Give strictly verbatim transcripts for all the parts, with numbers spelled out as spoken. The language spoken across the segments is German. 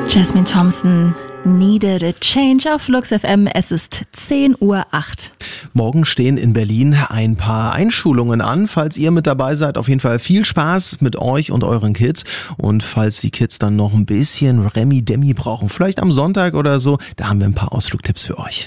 Jasmine Thompson, Needed a Change auf Flux F M. Es ist zehn Uhr acht. Morgen stehen in Berlin ein paar Einschulungen an. Falls ihr mit dabei seid, auf jeden Fall viel Spaß mit euch und euren Kids. Und falls die Kids dann noch ein bisschen Remi-Demi brauchen, vielleicht am Sonntag oder so, da haben wir ein paar Ausflugtipps für euch.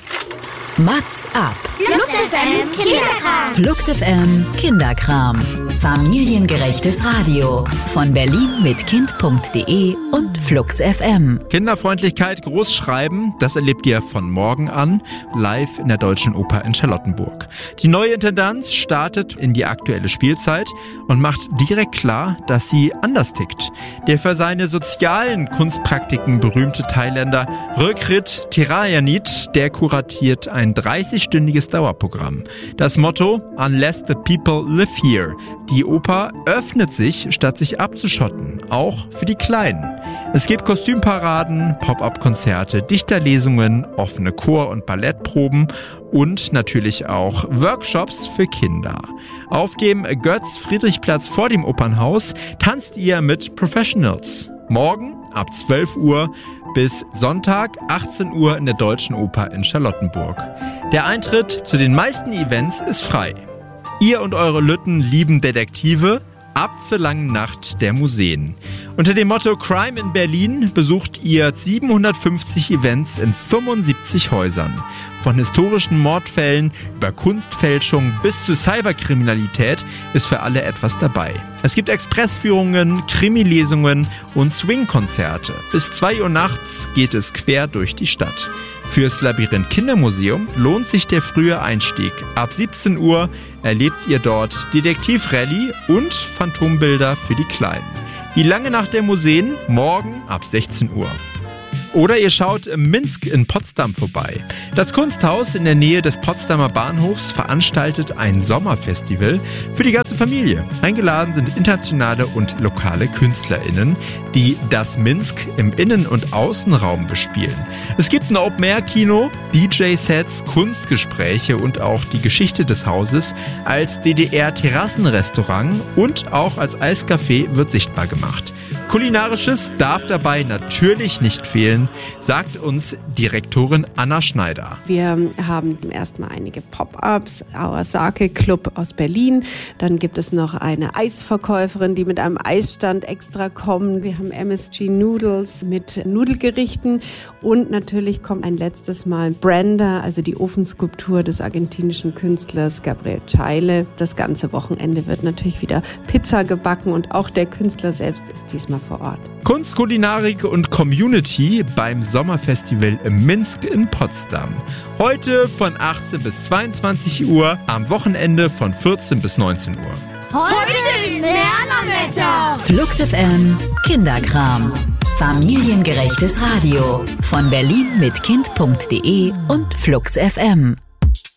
Mats ab. Flux F M Kinderkram. Flux F M Kinderkram. Familiengerechtes Radio. Von Berlin mit Kind punkt de und Flux F M. Kinderfreundlichkeit großschreiben, das erlebt ihr von morgen an live in der Deutschen Oper in Charlottenburg. Die neue Intendanz startet in die aktuelle Spielzeit und macht direkt klar, dass sie anders tickt. Der für seine sozialen Kunstpraktiken berühmte Thailänder Rökrit Thirayanit, der kuratiert ein ein dreißigstündiges Dauerprogramm. Das Motto: Unless the people live here. Die Oper öffnet sich, statt sich abzuschotten, auch für die Kleinen. Es gibt Kostümparaden, Pop-up-Konzerte, Dichterlesungen, offene Chor- und Ballettproben und natürlich auch Workshops für Kinder. Auf dem Götz-Friedrich-Platz vor dem Opernhaus tanzt ihr mit Professionals. Morgen ab zwölf Uhr bis Sonntag achtzehn Uhr in der Deutschen Oper in Charlottenburg. Der Eintritt zu den meisten Events ist frei. Ihr und eure Lütten lieben Detektive, ab zur langen Nacht der Museen. Unter dem Motto Crime in Berlin besucht ihr siebenhundertfünfzig Events in fünfundsiebzig Häusern. Von historischen Mordfällen über Kunstfälschung bis zu Cyberkriminalität ist für alle etwas dabei. Es gibt Expressführungen, Krimilesungen und Swing-Konzerte. Bis zwei Uhr nachts geht es quer durch die Stadt. Fürs Labyrinth Kindermuseum lohnt sich der frühe Einstieg. Ab siebzehn Uhr erlebt ihr dort Detektiv-Rallye und Phantombilder für die Kleinen. Die lange Nacht der Museen morgen ab sechzehn Uhr. Oder ihr schaut im Minsk in Potsdam vorbei. Das Kunsthaus in der Nähe des Potsdamer Bahnhofs veranstaltet ein Sommerfestival für die ganze Familie. Eingeladen sind internationale und lokale KünstlerInnen, die das Minsk im Innen- und Außenraum bespielen. Es gibt ein Open-Air-Kino, D J-Sets, Kunstgespräche und auch die Geschichte des Hauses als D D R-Terrassenrestaurant und auch als Eiscafé wird sichtbar gemacht. Kulinarisches darf dabei natürlich nicht fehlen, sagt uns Direktorin Anna Schneider. Wir haben erstmal einige Pop-ups, Our Sake Club aus Berlin. Dann gibt es noch eine Eisverkäuferin, die mit einem Eisstand extra kommt. Wir haben M S G Noodles mit Nudelgerichten. Und natürlich kommt ein letztes Mal Brenda, also die Ofenskulptur des argentinischen Künstlers Gabriel Chaile. Das ganze Wochenende wird natürlich wieder Pizza gebacken und auch der Künstler selbst ist diesmal vor Ort. Kunst, Kulinarik und Community beim Sommerfestival im Minsk in Potsdam. Heute von achtzehn bis zweiundzwanzig Uhr, am Wochenende von vierzehn bis neunzehn Uhr. Heute ist Lernerwetter. Flux F M Kinderkram. Familiengerechtes Radio. Von Berlin mit Kind punkt de und Flux F M.